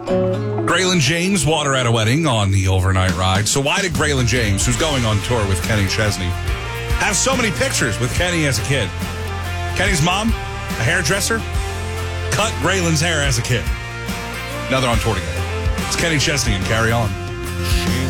Graylin James, water at a wedding on the overnight ride. So why did Graylin James, who's going on tour with Kenny Chesney, have so many pictures with Kenny as a kid? Kenny's mom, a hairdresser, cut Graylin's hair as a kid. Now they're on tour together. It's Kenny Chesney and Carry On.